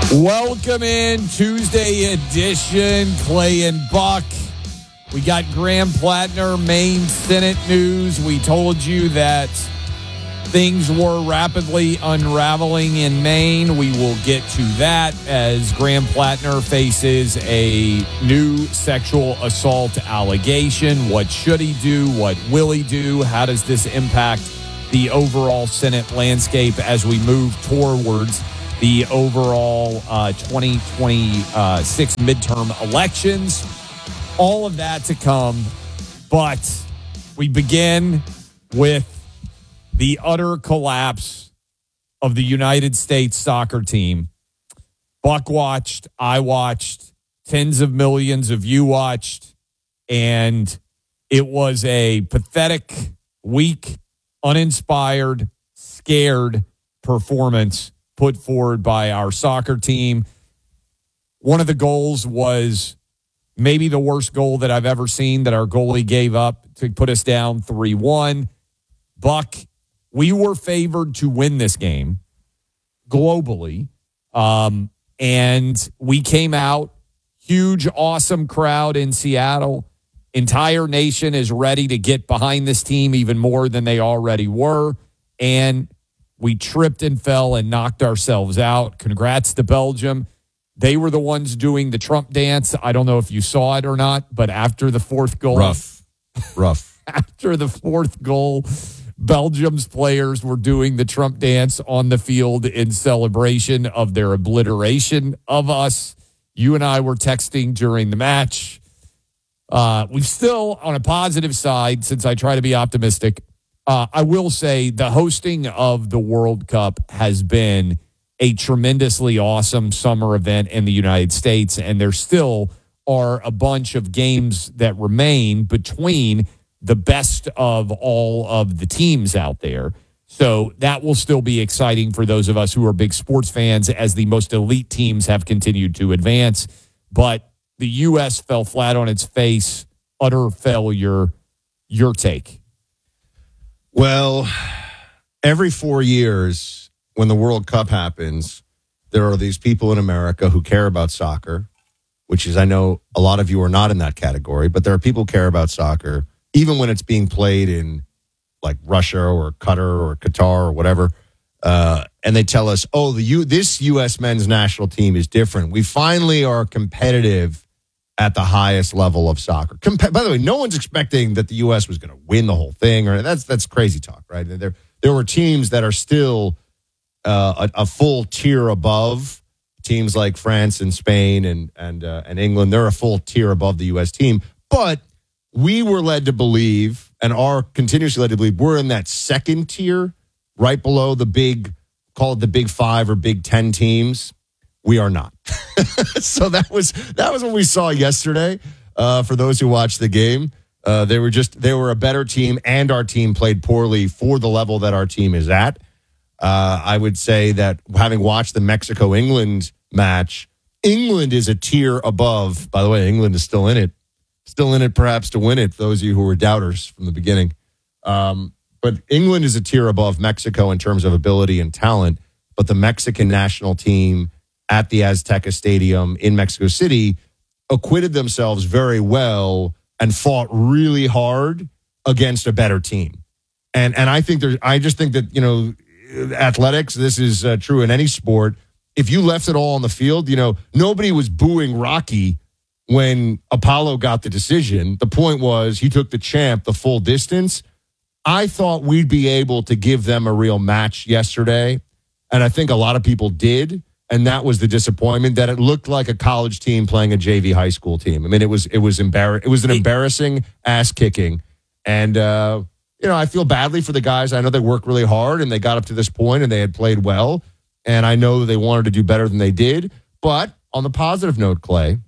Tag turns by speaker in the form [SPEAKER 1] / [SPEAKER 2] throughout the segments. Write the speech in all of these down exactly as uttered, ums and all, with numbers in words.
[SPEAKER 1] Welcome in Tuesday edition, Clay and Buck. We got Graham Plattner, Maine Senate news. We told you that things were rapidly unraveling in Maine. We will get to that as Graham Plattner faces a new sexual assault allegation. What should he do? What will he do? How does this impact the overall Senate landscape as we move towards the overall uh, twenty twenty-six midterm elections? All of that to come, but we begin with the utter collapse of the United States soccer team. Buck watched, I watched, tens of millions of you watched, and it was a pathetic, weak, uninspired, scared performance put forward by our soccer team. One of the goals was maybe the worst goal that I've ever seen that our goalie gave up to put us down three one. Buck, we were favored to win this game globally, um, and we came out, huge, awesome crowd in Seattle. Entire nation is ready to get behind this team even more than they already were, and we tripped and fell and knocked ourselves out. Congrats to Belgium. They were the ones doing the Trump dance. I don't know if you saw it or not, but after the fourth goal.
[SPEAKER 2] Rough. Rough.
[SPEAKER 1] After the fourth goal, Belgium's players were doing the Trump dance on the field in celebration of their obliteration of us. You and I were texting during the match. Uh, we've still, on a positive side, since I try to be optimistic, Uh, I will say the hosting of the World Cup has been a tremendously awesome summer event in the United States, and there still are a bunch of games that remain between the best of all of the teams out there. So that will still be exciting for those of us who are big sports fans as the most elite teams have continued to advance. But the U S fell flat on its face, utter failure. Your take?
[SPEAKER 2] Well, every four years when the World Cup happens, there are these people in America who care about soccer, which is, I know a lot of you are not in that category, but there are people who care about soccer, even when it's being played in like Russia or Qatar or Qatar or whatever. Uh, and they tell us, oh, the U- this U S men's national team is different. We finally are competitive at the highest level of soccer. Compa- By the way, no one's expecting that the U S was going to win the whole thing, or that's that's crazy talk, right? There there were teams that are still uh, a, a full tier above teams like France and Spain and and uh, and England. They're a full tier above the U S team, but we were led to believe, and are continuously led to believe, we're in that second tier, right below the big, call it the Big Five or Big Ten teams. We are not. So that was that was what we saw yesterday. Uh, for those who watched the game, uh, they were just they were a better team, and our team played poorly for the level that our team is at. Uh, I would say that having watched the Mexico-England match, England is a tier above. By the way, England is still in it, still in it, perhaps to win it. For those of you who were doubters from the beginning, um, but England is a tier above Mexico in terms of ability and talent. But the Mexican national team at the Azteca Stadium in Mexico City acquitted themselves very well and fought really hard against a better team. And and I think there, I just think that, you know, athletics, this is uh, true in any sport. If you left it all on the field, you know, nobody was booing Rocky when Apollo got the decision. The point was he took the champ the full distance. I thought we'd be able to give them a real match yesterday, and I think a lot of people did. And that was the disappointment, that it looked like a college team playing a J V high school team. I mean, it was it was embar- It was an embarrassing ass kicking. And, uh, you know, I feel badly for the guys. I know they worked really hard and they got up to this point and they had played well. And I know they wanted to do better than they did. But on the positive note, Clay,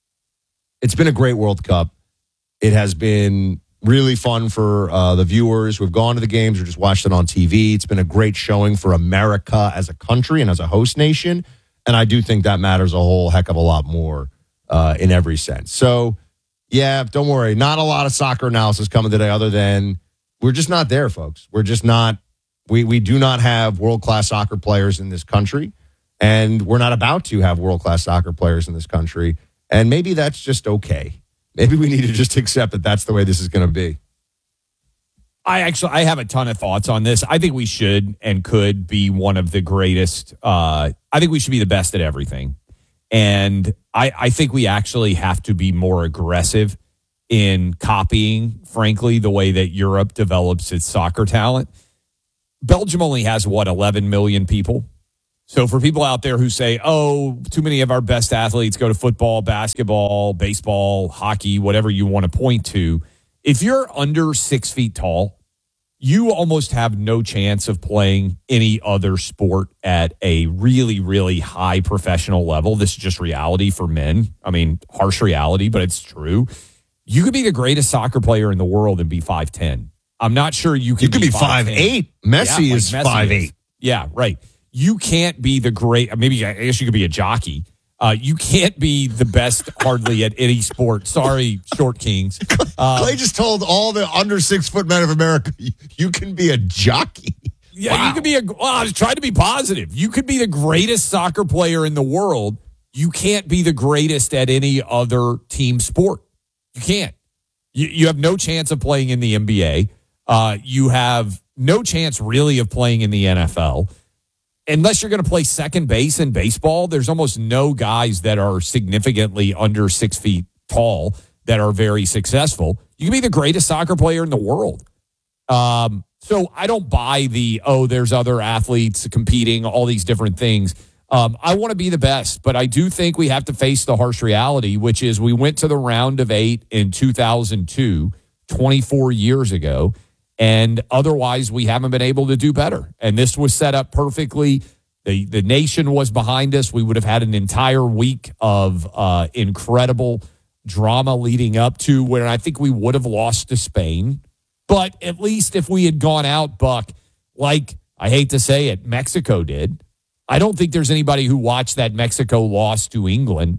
[SPEAKER 2] it's been a great World Cup. It has been really fun for uh, the viewers who have gone to the games or just watched it on T V. It's been a great showing for America as a country and as a host nation. And I do think that matters a whole heck of a lot more uh, in every sense. So, yeah, don't worry. Not a lot of soccer analysis coming today other than we're just not there, folks. We're just not. We, we do not have world-class soccer players in this country. And we're not about to have world-class soccer players in this country. And maybe that's just okay. Maybe we need to just accept that that's the way this is going to be.
[SPEAKER 1] I actually I have a ton of thoughts on this. I think we should and could be one of the greatest. Uh, I think we should be the best at everything. And I, I think we actually have to be more aggressive in copying, frankly, the way that Europe develops its soccer talent. Belgium only has, what, eleven million people? So for people out there who say, oh, too many of our best athletes go to football, basketball, baseball, hockey, whatever you want to point to, if you're under six feet tall, you almost have no chance of playing any other sport at a really, really high professional level. This is just reality for men. I mean, harsh reality, but it's true. You could be the greatest soccer player in the world and be five ten. I'm not sure you can
[SPEAKER 2] You could be
[SPEAKER 1] be
[SPEAKER 2] five eight. Messi
[SPEAKER 1] yeah, like
[SPEAKER 2] is
[SPEAKER 1] Messi
[SPEAKER 2] five eight.
[SPEAKER 1] is. Yeah, right. You can't be the great, maybe I guess you could be a jockey. Uh, you can't be the best hardly at any sport. Sorry, Short Kings. Uh,
[SPEAKER 2] Clay just told all the under six foot men of America, you can be a jockey.
[SPEAKER 1] Yeah,
[SPEAKER 2] Wow.
[SPEAKER 1] you could be a, well, I was trying to be positive. You could be the greatest soccer player in the world. You can't be the greatest at any other team sport. You can't. You, you have no chance of playing in the N B A. Uh, you have no chance really of playing in the N F L. Unless you're going to play second base in baseball, there's almost no guys that are significantly under six feet tall that are very successful. You can be the greatest soccer player in the world. Um, so I don't buy the, oh, there's other athletes competing, all these different things. Um, I want to be the best, but I do think we have to face the harsh reality, which is we went to the round of eight in two thousand two, twenty-four years ago. And otherwise, we haven't been able to do better. And this was set up perfectly. The the nation was behind us. We would have had an entire week of uh, incredible drama leading up to where I think we would have lost to Spain. But at least if we had gone out, Buck, like, I hate to say it, Mexico did. I don't think there's anybody who watched that Mexico loss to England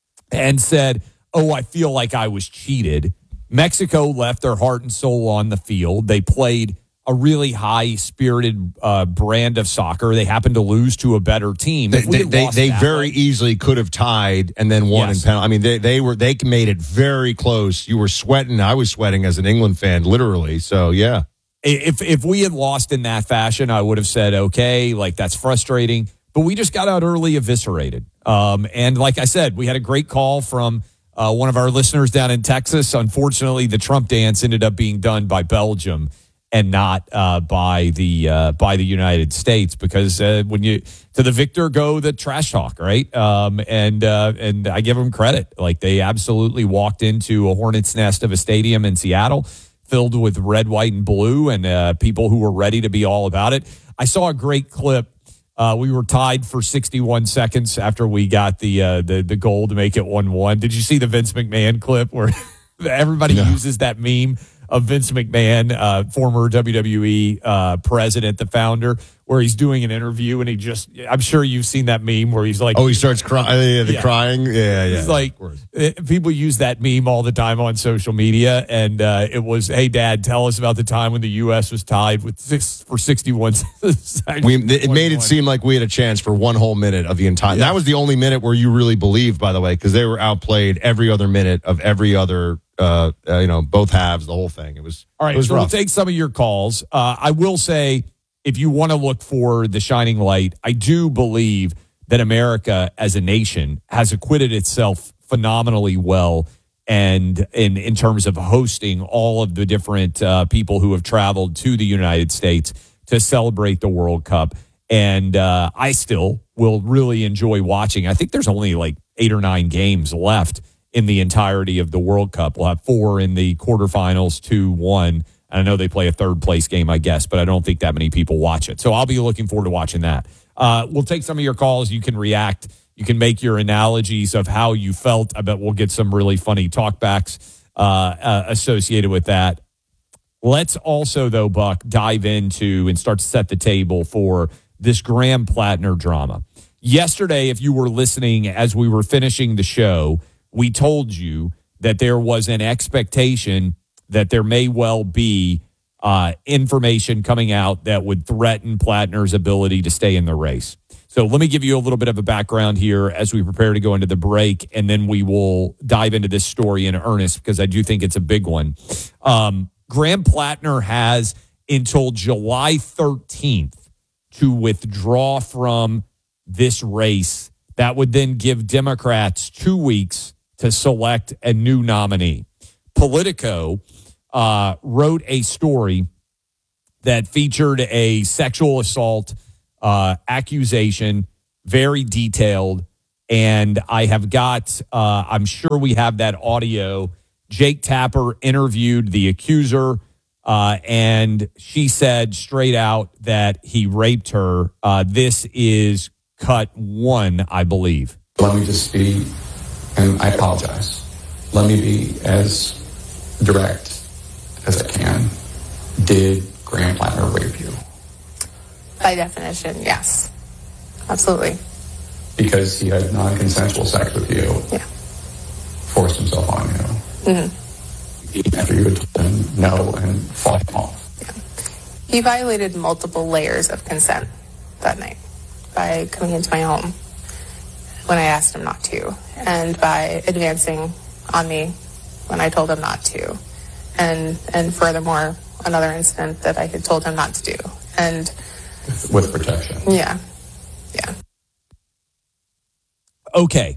[SPEAKER 1] and said, oh, I feel like I was cheated. Mexico left their heart and soul on the field. They played a really high-spirited uh, brand of soccer. They happened to lose to a better team.
[SPEAKER 2] They, they, they, they very way, easily could have tied and then won yes. in penalty. I mean, they they were they made it very close. You were sweating. I was sweating as an England fan, literally. So, yeah.
[SPEAKER 1] If if we had lost in that fashion, I would have said, okay, like, that's frustrating. But we just got out early eviscerated. Um, and like I said, we had a great call from Uh, one of our listeners down in Texas. Unfortunately, the Trump dance ended up being done by Belgium and not uh, by the uh, by the United States, because uh, when you to the victor go the trash talk, right? Um, and uh, and I give them credit, like they absolutely walked into a hornet's nest of a stadium in Seattle filled with red, white, and blue, and uh, people who were ready to be all about it. I saw a great clip. Uh, we were tied for sixty-one seconds after we got the uh, the the goal to make it one one. Did you see the Vince McMahon clip where everybody no. uses that meme of Vince McMahon, uh, former W W E uh, president, the founder, where he's doing an interview and he just, I'm sure you've seen that meme where he's like,
[SPEAKER 2] oh, he starts crying, yeah, the yeah. crying. Yeah, yeah.
[SPEAKER 1] He's like, people use that meme all the time on social media. And uh, it was, hey, Dad, tell us about the time when the U S was tied with six for sixty-one seconds.
[SPEAKER 2] We, it made it seem like we had a chance for one whole minute of the entire. Yeah. That was the only minute where you really believed, by the way, because they were outplayed every other minute of every other Uh, uh, you know, both halves, the whole thing. It was
[SPEAKER 1] all right.
[SPEAKER 2] It was
[SPEAKER 1] so
[SPEAKER 2] rough.
[SPEAKER 1] We'll take some of your calls. Uh, I will say, if you want to look for the shining light, I do believe that America as a nation has acquitted itself phenomenally well, and in in terms of hosting all of the different uh, people who have traveled to the United States to celebrate the World Cup. And uh, I still will really enjoy watching. I think there's only like eight or nine games left in the entirety of the World Cup. We'll have four in the quarterfinals, two, one. And I know they play a third place game, I guess, but I don't think that many people watch it. So I'll be looking forward to watching that. Uh, we'll take some of your calls. You can react. You can make your analogies of how you felt. I bet we'll get some really funny talkbacks uh, uh, associated with that. Let's also, though, Buck, dive into and start to set the table for this Graham Plattner drama. Yesterday, if you were listening as we were finishing the show, we told you that there was an expectation that there may well be uh, information coming out that would threaten Plattner's ability to stay in the race. So let me give you a little bit of a background here as we prepare to go into the break, and then we will dive into this story in earnest because I do think it's a big one. Um, Graham Plattner has until July thirteenth to withdraw from this race. That would then give Democrats two weeks to select a new nominee. Politico uh, wrote a story that featured a sexual assault uh, accusation, very detailed. And I have got, uh, I'm sure we have that audio. Jake Tapper interviewed the accuser, uh, and she said straight out that he raped her. Uh, this is cut one, I believe.
[SPEAKER 3] Let me just be, and I apologize. Let me be as direct as I can. Did Graham Plattner rape you?
[SPEAKER 4] By definition, yes. Absolutely.
[SPEAKER 3] Because he had non-consensual sex with you.
[SPEAKER 4] Yeah.
[SPEAKER 3] Forced himself on you. Mm-hmm. Even after you had told him no and fought him off.
[SPEAKER 4] Yeah. He violated multiple layers of consent that night by coming into my home when I asked him not to, and by advancing on me when I told him not to. And and furthermore, another incident that I had told him not to do. And
[SPEAKER 3] with protection.
[SPEAKER 4] Yeah. Yeah.
[SPEAKER 1] Okay.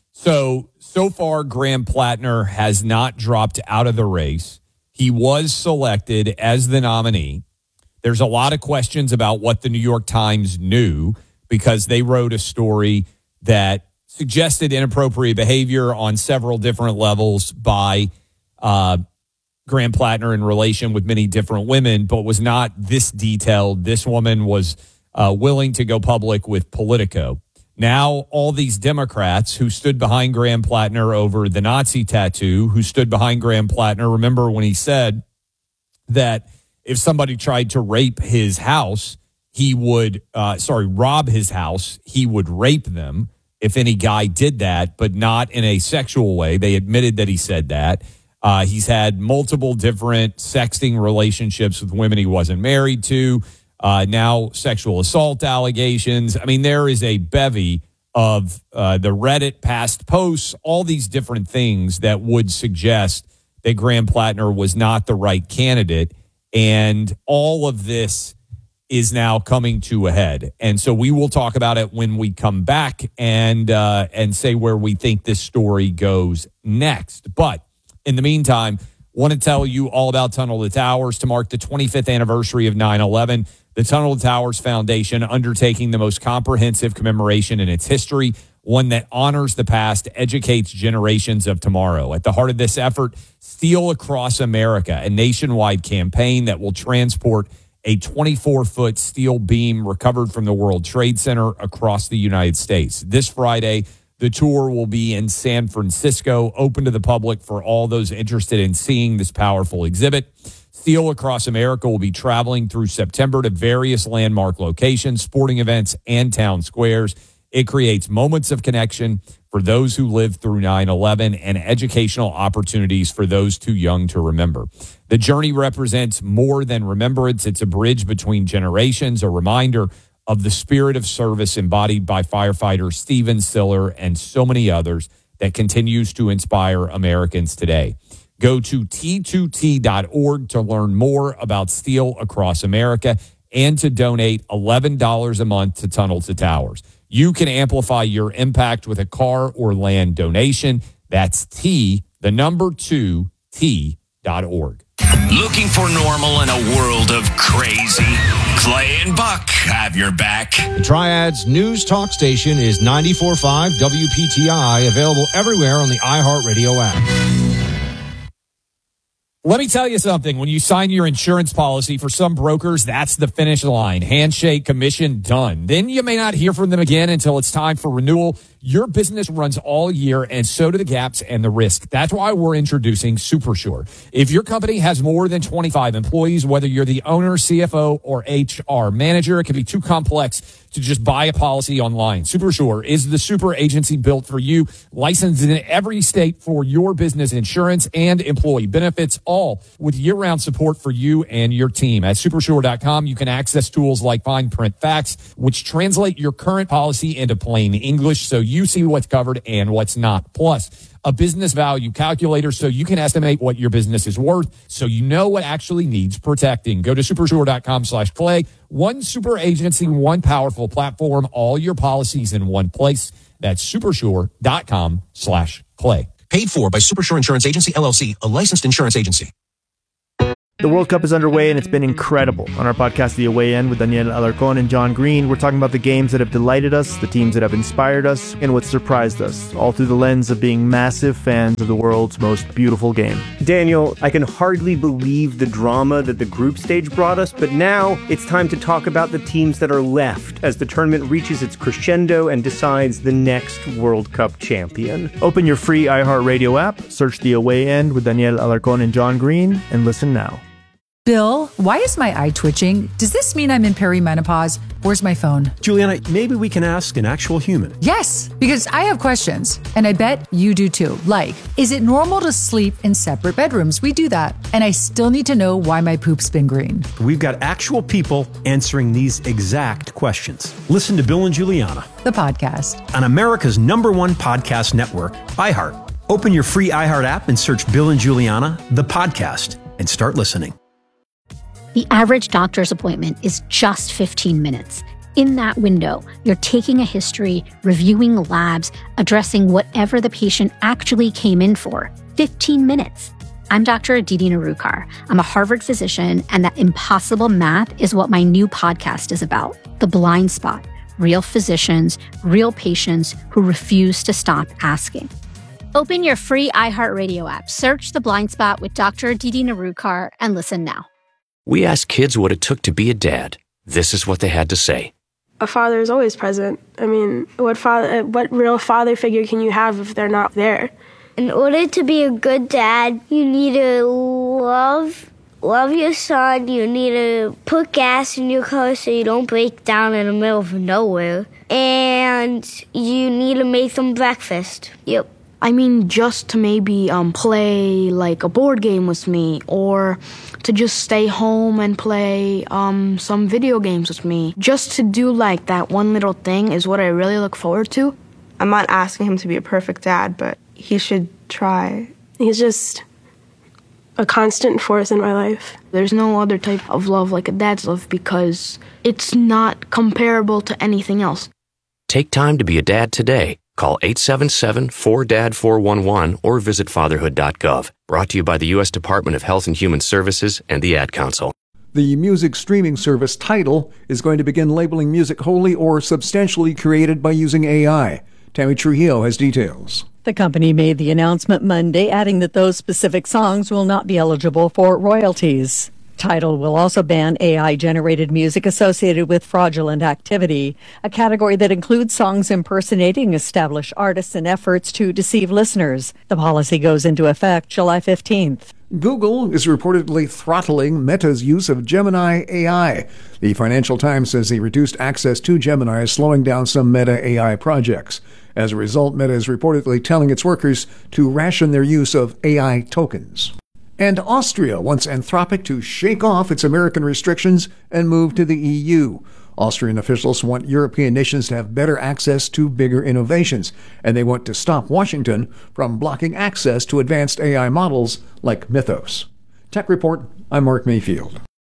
[SPEAKER 1] So, so far, Graham Plattner has not dropped out of the race. He was selected as the nominee. There's a lot of questions about what the New York Times knew because they wrote a story that suggested inappropriate behavior on several different levels by uh, Graham Plattner in relation with many different women, but was not this detailed. This woman was uh, willing to go public with Politico. Now, all these Democrats who stood behind Graham Plattner over the Nazi tattoo, who stood behind Graham Plattner, remember when he said that if somebody tried to rape his house, he would, uh, sorry, rob his house, he would rape them if any guy did that, but not in a sexual way. They admitted that he said that. Uh, he's had multiple different sexting relationships with women he wasn't married to. Uh, now sexual assault allegations. I mean, there is a bevy of uh, the Reddit past posts, all these different things that would suggest that Graham Plattner was not the right candidate. And all of this is now coming to a head. And so we will talk about it when we come back and uh, and say where we think this story goes next. But in the meantime, want to tell you all about Tunnel to Towers to mark the twenty-fifth anniversary of nine eleven. The Tunnel to Towers Foundation undertaking the most comprehensive commemoration in its history, one that honors the past, educates generations of tomorrow. At the heart of this effort, Steel Across America, a nationwide campaign that will transport a twenty-four foot steel beam recovered from the World Trade Center across the United States. This Friday, the tour will be in San Francisco, open to the public for all those interested in seeing this powerful exhibit. Steel Across America will be traveling through September to various landmark locations, sporting events, and town squares. It creates moments of connection for those who lived through nine eleven and educational opportunities for those too young to remember. The journey represents more than remembrance. It's a bridge between generations, a reminder of the spirit of service embodied by firefighter Steven Siller and so many others that continues to inspire Americans today. Go to T two T dot org to learn more about Steel Across America and to donate eleven dollars a month to Tunnel to Towers. You can amplify your impact with a car or land donation. That's T, the number two, T dot org.
[SPEAKER 5] Looking for normal in a world of crazy? Clay and Buck have your back.
[SPEAKER 2] The Triad's news talk station is ninety-four point five W P T I, available everywhere on the iHeartRadio app.
[SPEAKER 1] Let me tell you something. When you sign your insurance policy, for some brokers, that's the finish line. Handshake, commission, done. Then you may not hear from them again until it's time for renewal. Your business runs all year, and so do the gaps and the risk. That's why we're introducing SuperSure. If your company has more than twenty-five employees, whether you're the owner, C F O, or H R manager, it can be too complex to just buy a policy online. SuperSure is the super agency built for you, licensed in every state for your business insurance and employee benefits, all with year-round support for you and your team. At supersure dot com, you can access tools like Fine Print Facts, which translate your current policy into plain English so you see what's covered and what's not. Plus, a business value calculator so you can estimate what your business is worth so you know what actually needs protecting. Go to supersure dot com slash clay. One super agency, one powerful platform, all your policies in one place. That's supersure dot com slash clay.
[SPEAKER 6] Paid for by Supersure Insurance Agency, L L C, a licensed insurance agency.
[SPEAKER 7] The World Cup is underway, and it's been incredible. On our podcast, The Away End, with Daniel Alarcón and John Green, we're talking about the games that have delighted us, the teams that have inspired us, and what surprised us, all through the lens of being massive fans of the world's most beautiful game.
[SPEAKER 8] Daniel, I can hardly believe the drama that the group stage brought us, but now it's time to talk about the teams that are left as the tournament reaches its crescendo and decides the next World Cup champion.
[SPEAKER 7] Open your free iHeartRadio app, search The Away End with Daniel Alarcón and John Green, and listen now.
[SPEAKER 9] Bill, why is my eye twitching? Does this mean I'm in perimenopause? Where's my phone?
[SPEAKER 10] Juliana, maybe we can ask an actual human.
[SPEAKER 9] Yes, because I have questions, and I bet you do too. Like, is it normal to sleep in separate bedrooms? We do that. And I still need to know why my poop's been green.
[SPEAKER 10] We've got actual people answering these exact questions. Listen to Bill and Juliana,
[SPEAKER 9] the podcast,
[SPEAKER 10] on America's number one podcast network, iHeart. Open your free iHeart app and search Bill and Juliana, the podcast, and start listening.
[SPEAKER 11] The average doctor's appointment is just fifteen minutes. In that window, you're taking a history, reviewing labs, addressing whatever the patient actually came in for. fifteen minutes. I'm Doctor Aditi Narukar. I'm a Harvard physician, and that impossible math is what my new podcast is about. The Blind Spot. Real physicians, real patients who refuse to stop asking. Open your free iHeartRadio app, search The Blind Spot with Doctor Aditi Narukar, and listen now.
[SPEAKER 12] We asked kids what it took to be a dad. This is what they had to say.
[SPEAKER 13] A father is always present. I mean, what father, what real father figure can you have if they're not there?
[SPEAKER 14] In order to be a good dad, you need to love, love your son. You need to put gas in your car so you don't break down in the middle of nowhere. And you need to make them breakfast. Yep.
[SPEAKER 15] I mean, just to maybe um, play like a board game with me, or to just stay home and play um, some video games with me. Just to do like that one little thing is what I really look forward to.
[SPEAKER 16] I'm not asking him to be a perfect dad, but he should try.
[SPEAKER 13] He's just a constant force in my life.
[SPEAKER 15] There's no other type of love like a dad's love because it's not comparable to anything else.
[SPEAKER 12] Take time to be a dad today. Call eight seven seven, four D A D, four one one or visit fatherhood dot gov. Brought to you by the U S Department of Health and Human Services and the Ad Council.
[SPEAKER 17] The music streaming service Tidal is going to begin labeling music wholly or substantially created by using A I. Tammy Trujillo has details.
[SPEAKER 18] The company made the announcement Monday, adding that those specific songs will not be eligible for royalties. Tidal will also ban A I-generated music associated with fraudulent activity, a category that includes songs impersonating established artists and efforts to deceive listeners. The policy goes into effect July fifteenth.
[SPEAKER 17] Google is reportedly throttling Meta's use of Gemini A I. The Financial Times says the reduced access to Gemini is slowing down some Meta A I projects. As a result, Meta is reportedly telling its workers to ration their use of A I tokens. And Austria wants Anthropic to shake off its American restrictions and move to the E U. Austrian officials want European nations to have better access to bigger innovations, and they want to stop Washington from blocking access to advanced A I models like Mythos. Tech Report, I'm Mark Mayfield.